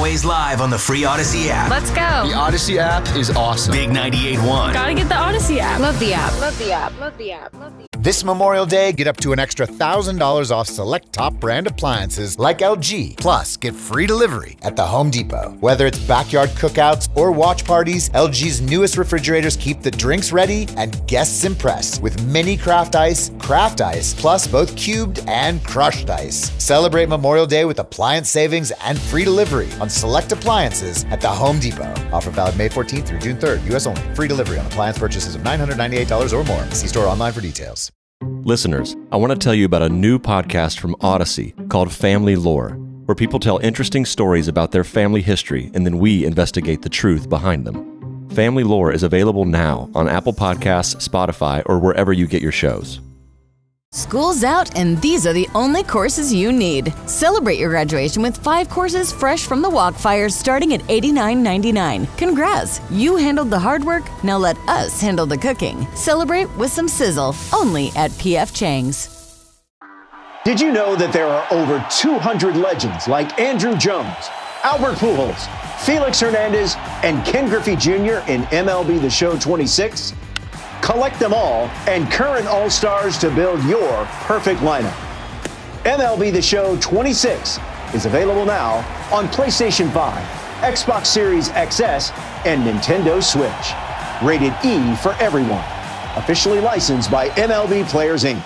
always live on the free Odyssey app. Let's go. The Odyssey app is awesome. Big 98.1. Gotta get the Odyssey app. Love the app. Love the app. Love the app. Love the app. This Memorial Day, get up to an extra $1,000 off select top brand appliances like LG. Plus, get free delivery at the Home Depot. Whether it's backyard cookouts or watch parties, LG's newest refrigerators keep the drinks ready and guests impressed with mini craft ice, plus both cubed and crushed ice. Celebrate Memorial Day with appliance savings and free delivery on select appliances at the Home Depot. Offer valid May 14th through June 3rd. U.S. only. Free delivery on appliance purchases of $998 or more. See store online for details. Listeners, I want to tell you about a new podcast from Odyssey called Family Lore, where people tell interesting stories about their family history and then we investigate the truth behind them. Family Lore is available now on Apple Podcasts, Spotify, or wherever you get your shows. School's out, and these are the only courses you need. Celebrate your graduation with 5 courses fresh from the Walkfires starting at $89.99. Congrats, you handled the hard work, now let us handle the cooking. Celebrate with some sizzle, only at P.F. Chang's. Did you know that there are over 200 legends like Andrew Jones, Albert Pujols, Felix Hernandez, and Ken Griffey Jr. in MLB The Show 26? Collect them all and current All-Stars to build your perfect lineup. MLB The Show 26 is available now on PlayStation 5, Xbox Series XS, and Nintendo Switch. Rated E for everyone. Officially licensed by MLB Players, Inc.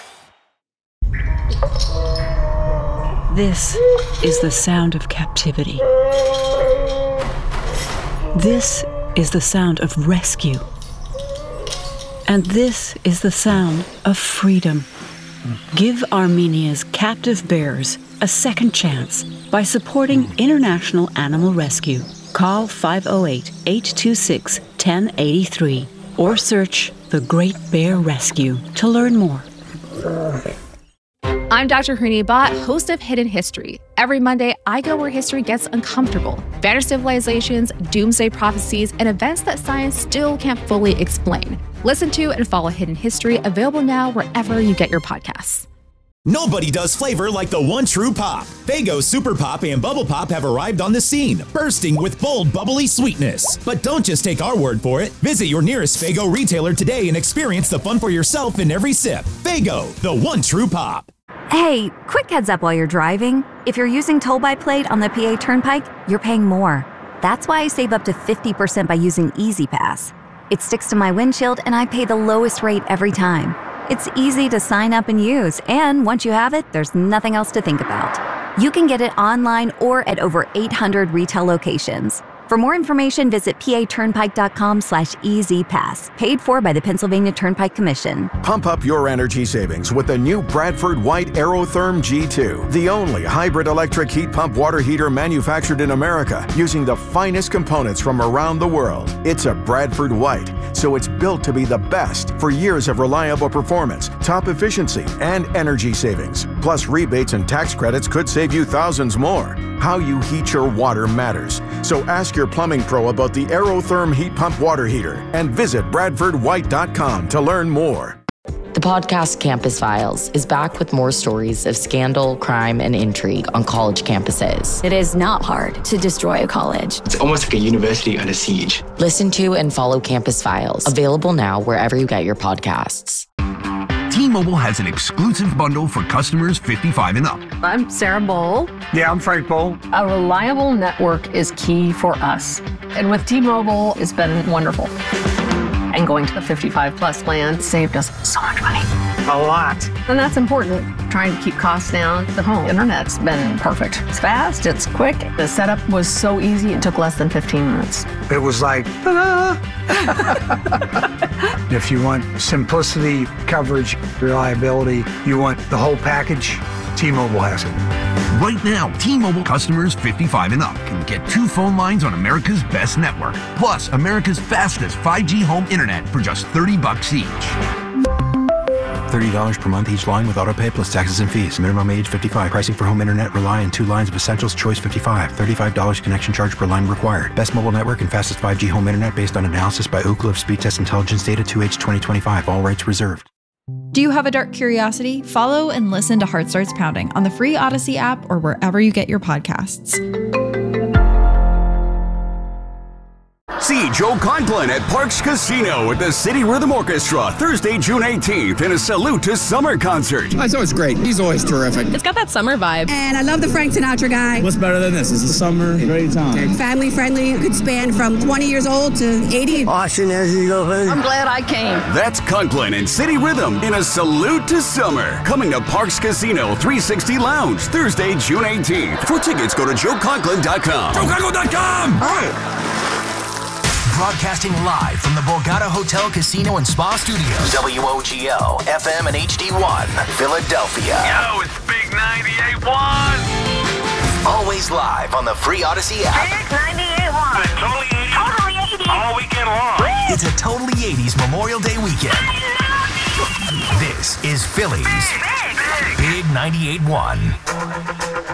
This is the sound of captivity. This is the sound of rescue. And this is the sound of freedom. Give Armenia's captive bears a second chance by supporting International Animal Rescue. Call 508-826-1083 or search The Great Bear Rescue to learn more. I'm Dr. Harini Bhatt, host of Hidden History. Every Monday, I go where history gets uncomfortable. Vanished civilizations, doomsday prophecies, and events that science still can't fully explain. Listen to and follow Hidden History, available now wherever you get your podcasts. Nobody does flavor like the one true pop. Faygo Super Pop and Bubble Pop have arrived on the scene, bursting with bold, bubbly sweetness. But don't just take our word for it. Visit your nearest Faygo retailer today and experience the fun for yourself in every sip. Faygo, the one true pop. Hey, quick heads up while you're driving. If you're using Toll by Plate on the PA Turnpike, you're paying more. That's why I save up to 50% by using Easy Pass. It sticks to my windshield and I pay the lowest rate every time. It's easy to sign up and use, and once you have it, there's nothing else to think about. You can get it online or at over 800 retail locations. For more information, visit paturnpike.com/EasyPass. Paid for by the Pennsylvania Turnpike Commission. Pump up your energy savings with the new Bradford White Aerotherm G2, the only hybrid electric heat pump water heater manufactured in America using the finest components from around the world. It's a Bradford White, so it's built to be the best for years of reliable performance, top efficiency, and energy savings. Plus, rebates and tax credits could save you thousands more. How you heat your water matters. So ask your plumbing pro about the Aerotherm heat pump water heater and visit bradfordwhite.com to learn more. The podcast Campus Files is back with more stories of scandal, crime, and intrigue on college campuses. It is not hard to destroy a college. It's almost like a university under siege. Listen to and follow Campus Files, available now wherever you get your podcasts. T-Mobile has an exclusive bundle for customers 55 and up. I'm Sarah Bowl. Yeah, I'm Frank Bowl. A reliable network is key for us. And with T-Mobile, it's been wonderful. And going to the 55 plus plan saved us so much money. A lot. And that's important. Trying to keep costs down. The home internet's been perfect. It's fast, it's quick. The setup was so easy, it took less than 15 minutes. It was like, ta-da! If you want simplicity, coverage, reliability, you want the whole package, T-Mobile has it. Right now, T-Mobile customers 55 and up can get 2 phone lines on America's best network, plus America's fastest 5G home internet for just $30 each. $30 per month each line with autopay plus taxes and fees. Minimum age 55. Pricing for home internet rely on 2 lines of Essentials Choice 55. $35 connection charge per line required. Best mobile network and fastest 5G home internet based on analysis by Ookla of Speed Test Intelligence data 2H 2025. All rights reserved. Do you have a dark curiosity? Follow and listen to Heart Starts Pounding on the free Odyssey app or wherever you get your podcasts. See Joe Conklin at Parks Casino with the City Rhythm Orchestra Thursday, June 18th in a Salute to Summer concert. It's always great. He's always terrific. It's got that summer vibe. And I love the Frank Sinatra guy. What's better than this? It's a summer, great time. Family friendly, could span from 20 years old to 80. Austin, as you go. I'm glad I came. That's Conklin and City Rhythm in a Salute to Summer. Coming to Parks Casino 360 Lounge Thursday, June 18th. For tickets, go to joeconklin.com. JoeConklin.com! Broadcasting live from the Borgata Hotel, Casino, and Spa Studios. WOGL, FM and HD1, Philadelphia. Yo, it's Big 98.1. Always live on the free Odyssey app. Big 98.1. Totally 80s. Totally 80s. All weekend long. It's a totally 80s Memorial Day weekend. This is Philly's Big 98.1.